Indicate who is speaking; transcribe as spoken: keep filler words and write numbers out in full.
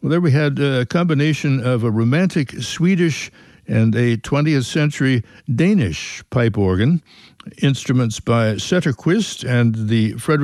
Speaker 1: Well, there we had a combination of a romantic Swedish and a twentieth century Danish pipe organ, instruments by Setterquist and the Frederick